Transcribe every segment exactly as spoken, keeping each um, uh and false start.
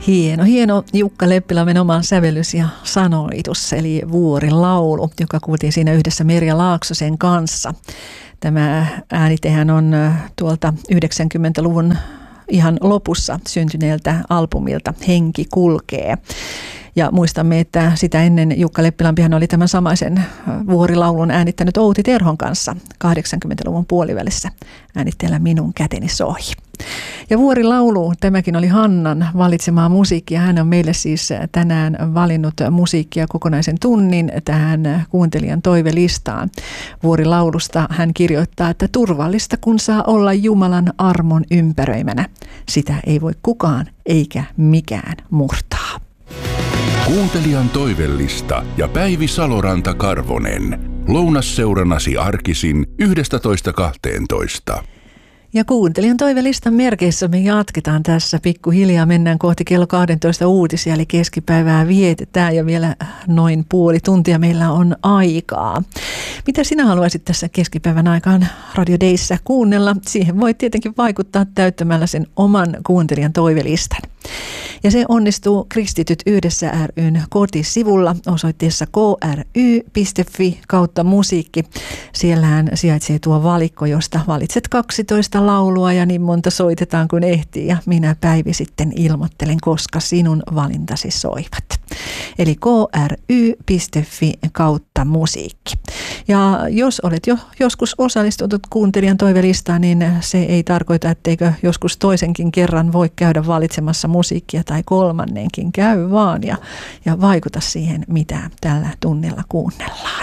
Hieno, hieno Jukka Leppilammen oma sävellys ja sanoitus, eli Vuorilaulu, joka kuultiin siinä yhdessä Merja Laaksosen kanssa. Tämä äänitehän on tuolta yhdeksänkymmentäluvun ihan lopussa syntyneeltä albumilta Henki kulkee. Ja muistamme, että sitä ennen Jukka Leppilampihan oli tämän samaisen Vuorilaulun äänittänyt Outi Terhon kanssa kahdeksankymmentäluvun puolivälissä äänitteellä Minun käteni soi. Ja Vuorilaulu, tämäkin oli Hannan valitsemaa musiikkia. Hän on meille siis tänään valinnut musiikkia kokonaisen tunnin tähän kuuntelijan toivelistaan. Vuorilaulusta hän kirjoittaa, että turvallista kun saa olla Jumalan armon ympäröimänä. Sitä ei voi kukaan eikä mikään murtaa. Kuuntelijan toivellista ja Päivi Saloranta-Karvonen. Lounasseurannasi arkisin yhdestätoista kahteentoista. Ja kuuntelijan toivelistan merkeissä me jatketaan tässä pikkuhiljaa. Mennään kohti kello kaksitoista uutisia, eli keskipäivää vietetään ja vielä noin puoli tuntia meillä on aikaa. Mitä sinä haluaisit tässä keskipäivän aikaan Radio Dayssä kuunnella? Siihen voi tietenkin vaikuttaa täyttämällä sen oman kuuntelijan toivelistan. Ja se onnistuu Kristityt yhdessä ry:n kotisivulla osoitteessa k r y piste f i kautta musiikki. Siellähän sijaitsee tuo valikko, josta valitset kaksitoista laulua ja niin monta soitetaan kuin ehtii. Ja minä Päivi sitten ilmoittelen, koska sinun valintasi soivat. Eli k r y piste f i kautta musiikki. Ja jos olet jo joskus osallistunut kuuntelijan toivelistaan, niin se ei tarkoita, etteikö joskus toisenkin kerran voi käydä valitsemassa musiikkia tai kolmannenkin. Käy vaan ja, ja vaikuta siihen, mitä tällä tunnilla kuunnellaan.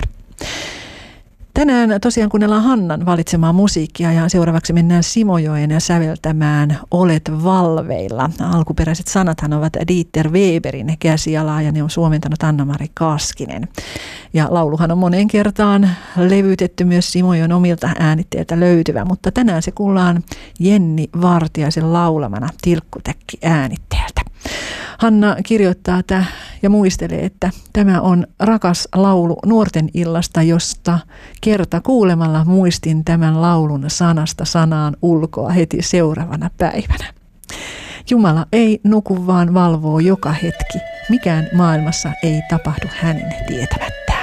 Tänään tosiaan kuunnellaan Hannan valitsemaa musiikkia ja seuraavaksi mennään Simojoen säveltämään Olet valveilla. Alkuperäiset sanathan ovat Dieter Weberin käsialaa ja ne on suomentanut Anna-Mari Kaskinen. Ja lauluhan on moneen kertaan levytetty myös Simojoen omilta äänitteiltä löytyvä, mutta tänään se kuullaan Jenni Vartiaisen laulamana tilkkutäkki äänitteeltä. Hanna kirjoittaa että, ja muistelee, että tämä on rakas laulu nuorten illasta, josta kerta kuulemalla muistin tämän laulun sanasta sanaan ulkoa heti seuraavana päivänä. Jumala ei nuku, vaan valvoo joka hetki. Mikään maailmassa ei tapahdu hänen tietämättä.